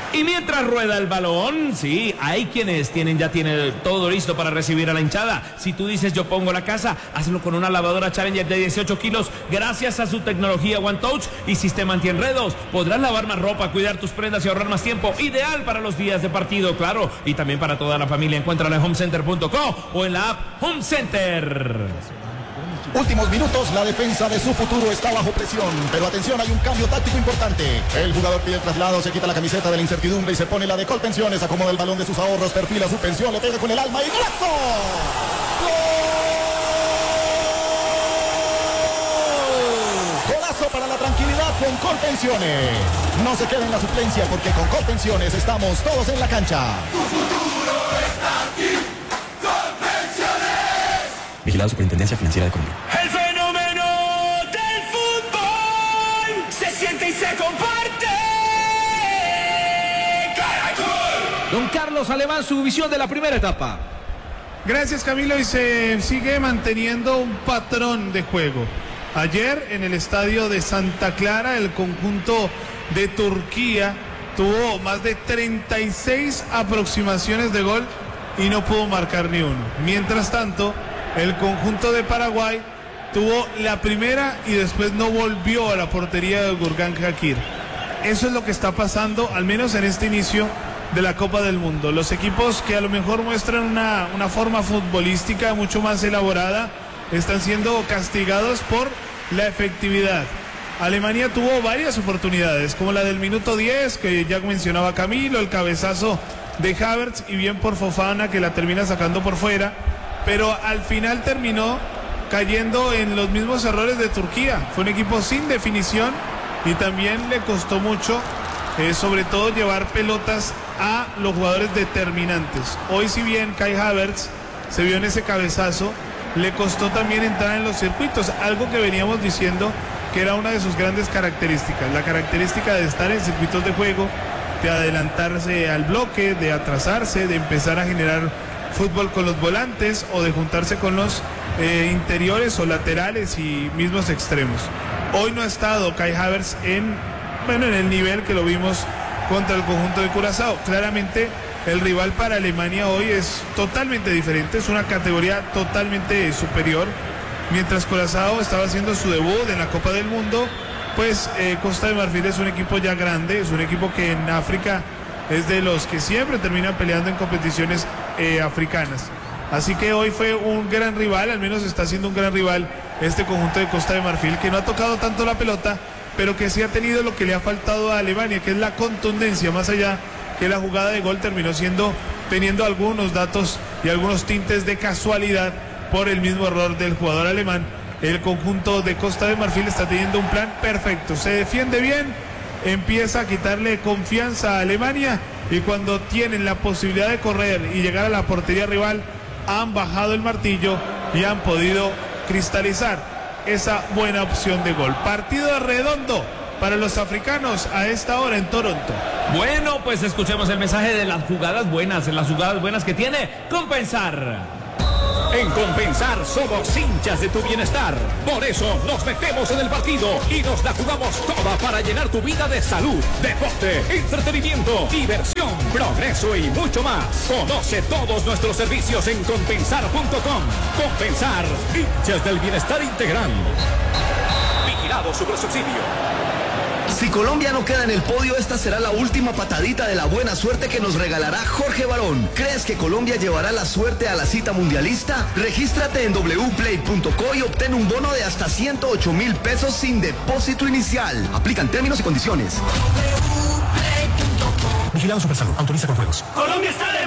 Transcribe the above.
Y mientras rueda el balón, sí, hay quienes ya tienen todo listo para recibir a la hinchada. Si tú dices yo pongo la casa, hazlo con una lavadora Challenger de 18 kilos. Gracias a su tecnología One Touch y sistema antienredos, podrás lavar más ropa, cuidar tus prendas y ahorrar más tiempo. Ideal para los días de partido, claro. Y también para toda la familia. Encuéntrala en homecenter.co o en la app Home Center. Últimos minutos, la defensa de su futuro está bajo presión, pero atención, hay un cambio táctico importante. El jugador pide el traslado, se quita la camiseta de la incertidumbre y se pone la de Colpensiones, acomoda el balón de sus ahorros, perfila su pensión, le pega con el alma y ¡golazo! ¡Gol! Golazo para la tranquilidad con Colpensiones. No se quede en la suplencia porque con Colpensiones estamos todos en la cancha. Tu futuro está aquí. Vigilado Superintendencia Financiera de Colombia. El fenómeno del fútbol se siente y se comparte. ¡Caracol! Don Carlos Alemán, su visión de la primera etapa. Gracias, Camilo, y se sigue manteniendo un patrón de juego. Ayer en el estadio de Santa Clara el conjunto de Turquía tuvo más de 36 aproximaciones de gol y no pudo marcar ni uno. Mientras tanto, el conjunto de Paraguay tuvo la primera y después no volvió a la portería de Gurkan Shakir. Eso es lo que está pasando, al menos en este inicio de la Copa del Mundo. Los equipos que a lo mejor muestran una forma futbolística mucho más elaborada están siendo castigados por la efectividad. Alemania tuvo varias oportunidades, como la del minuto 10, que ya mencionaba Camilo, el cabezazo de Havertz y bien por Fofana, que la termina sacando por fuera. Pero al final terminó cayendo en los mismos errores de Turquía. Fue un equipo sin definición y también le costó mucho, sobre todo llevar pelotas a los jugadores determinantes. Hoy, si bien Kai Havertz se vio en ese cabezazo, le costó también entrar en los circuitos, algo que veníamos diciendo que era una de sus grandes características, la característica de estar en circuitos de juego, de adelantarse al bloque, de atrasarse, de empezar a generar fútbol con los volantes o de juntarse con los interiores o laterales y mismos extremos. Hoy no ha estado Kai Havertz en el nivel que lo vimos contra el conjunto de Curazao. Claramente el rival para Alemania hoy es totalmente diferente, es una categoría totalmente superior. Mientras Curazao estaba haciendo su debut en la Copa del Mundo, pues Costa de Marfil es un equipo ya grande, es un equipo que en África es de los que siempre terminan peleando en competiciones africanas. Así que hoy fue un gran rival, al menos está siendo un gran rival este conjunto de Costa de Marfil, que no ha tocado tanto la pelota, pero que sí ha tenido lo que le ha faltado a Alemania, que es la contundencia, más allá que la jugada de gol terminó teniendo algunos datos y algunos tintes de casualidad por el mismo error del jugador alemán. El conjunto de Costa de Marfil está teniendo un plan perfecto, se defiende bien, empieza a quitarle confianza a Alemania y cuando tienen la posibilidad de correr y llegar a la portería rival, han bajado el martillo y han podido cristalizar esa buena opción de gol. Partido redondo para los africanos a esta hora en Toronto. Bueno, pues escuchemos el mensaje de las jugadas buenas que tiene Compensar. En Compensar somos hinchas de tu bienestar. Por eso nos metemos en el partido y nos la jugamos toda para llenar tu vida de salud, deporte, entretenimiento, diversión, progreso y mucho más. Conoce todos nuestros servicios en compensar.com. Compensar, hinchas del bienestar integral. Vigilado Supersubsidio. Si Colombia no queda en el podio, esta será la última patadita de la buena suerte que nos regalará Jorge Barón. ¿Crees que Colombia llevará la suerte a la cita mundialista? Regístrate en wplay.co y obtén un bono de hasta 108.000 pesos sin depósito inicial. Aplican términos y condiciones. Vigilado Supersalud. Autoriza con juegos. Colombia está de